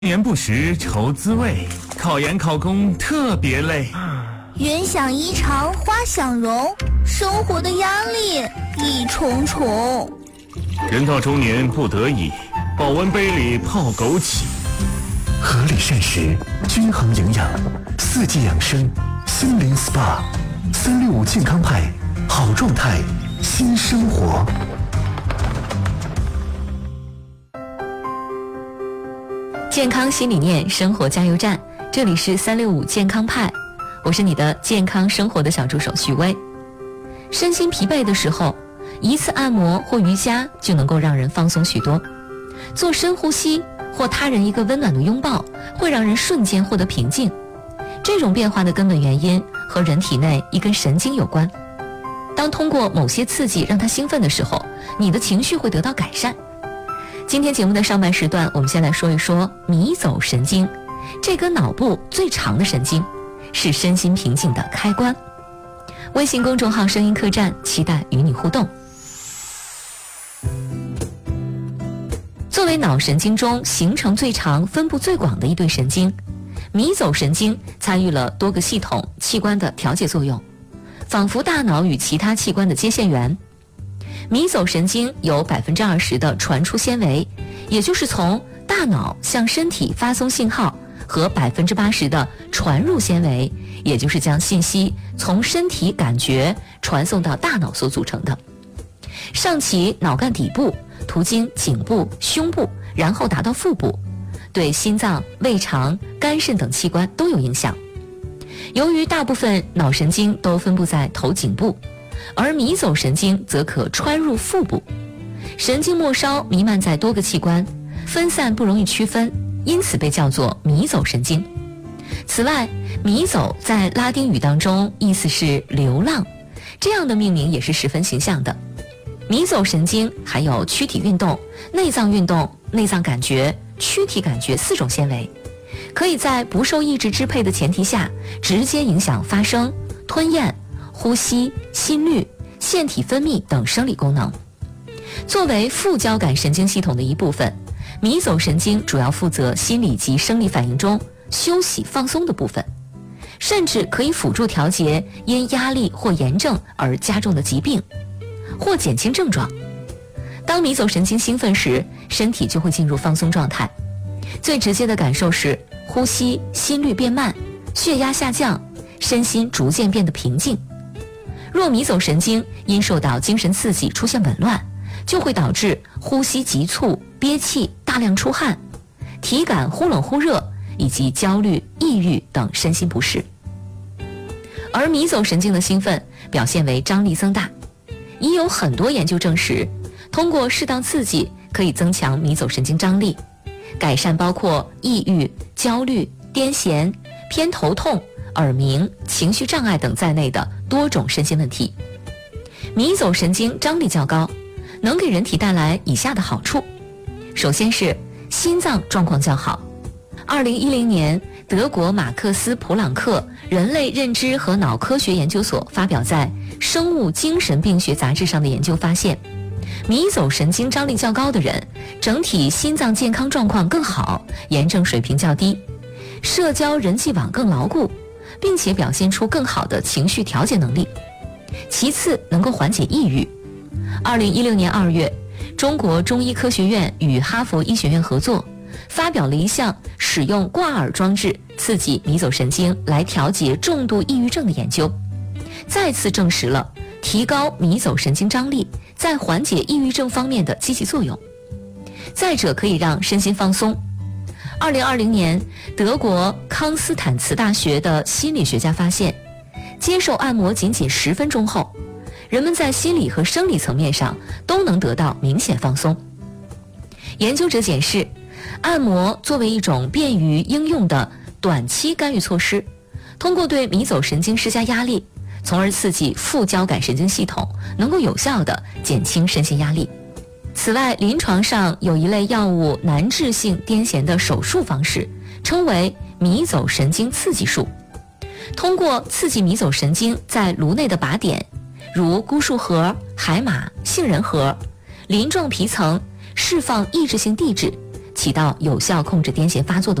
年不识愁滋味，考研考公特别累。 云想衣裳花想容，生活的压力一重重。 人到中年不得已，保温杯里泡枸杞。 合理膳食，均衡营养，四季养生，心灵 SPA，365健康派，好状态，新生活。 健康新理念，生活加油站，这里是365健康派，我是你的健康生活的小助手徐薇。身心疲惫的时候，一次按摩或瑜伽就能够让人放松许多。做深呼吸或他人一个温暖的拥抱，会让人瞬间获得平静。这种变化的根本原因和人体内一根神经有关。当通过某些刺激让它兴奋的时候，你的情绪会得到改善。今天节目的上半时段，我们先来说一说迷走神经。这根脑部最长的神经，是身心平静的开关。微信公众号声音客栈，期待与你互动。作为脑神经中形成最长、分布最广的一对神经，迷走神经参与了多个系统器官的调节作用，仿佛大脑与其他器官的接线员。迷走神经有 20% 的传输纤维，也就是从大脑向身体发送信号，和 80% 的传入纤维，也就是将信息从身体感觉传送到大脑所组成的。上起脑干底部，途经颈部、胸部，然后达到腹部，对心脏、胃肠、肝肾等器官都有影响。由于大部分脑神经都分布在头颈部，而迷走神经则可穿入腹部，神经末梢弥漫在多个器官，分散不容易区分，因此被叫做迷走神经。此外，迷走在拉丁语当中意思是流浪，这样的命名也是十分形象的。迷走神经还有躯体运动、内脏运动、内脏感觉、躯体感觉4种纤维，可以在不受意志支配的前提下，直接影响发声、吞咽、呼吸、心率、腺体分泌等生理功能。作为副交感神经系统的一部分，迷走神经主要负责心理及生理反应中休息放松的部分，甚至可以辅助调节因压力或炎症而加重的疾病，或减轻症状。当迷走神经兴奋时，身体就会进入放松状态。最直接的感受是呼吸、心率变慢，血压下降，身心逐渐变得平静。若迷走神经因受到精神刺激出现紊乱，就会导致呼吸急促、憋气、大量出汗、体感忽冷忽热，以及焦虑、抑郁等身心不适。而迷走神经的兴奋表现为张力增大，已有很多研究证实，通过适当刺激可以增强迷走神经张力，改善包括抑郁、焦虑、癫痫、偏头痛、耳鸣、情绪障碍等在内的多种身心问题。迷走神经张力较高，能给人体带来以下的好处。首先是心脏状况较好。2010年，德国马克思普朗克人类认知和脑科学研究所发表在《生物精神病学杂志》上的研究发现，迷走神经张力较高的人，整体心脏健康状况更好，炎症水平较低，社交人际网更牢固，并且表现出更好的情绪调节能力。其次，能够缓解抑郁。2016年2月，中国中医科学院与哈佛医学院合作，发表了一项使用挂耳装置刺激迷走神经来调节重度抑郁症的研究，再次证实了提高迷走神经张力在缓解抑郁症方面的积极作用。再者，可以让身心放松。2020年，德国康斯坦茨大学的心理学家发现，接受按摩仅10分钟后，人们在心理和生理层面上都能得到明显放松。研究者解释，按摩作为一种便于应用的短期干预措施，通过对迷走神经施加压力，从而刺激副交感神经系统，能够有效地减轻身心压力。此外，临床上有一类药物难治性癫痫的手术方式，称为迷走神经刺激术。通过刺激迷走神经在颅内的靶点，如菇树核、海马、杏仁核、鳞状皮层，释放抑制性递质， 起到有效控制癫痫发作的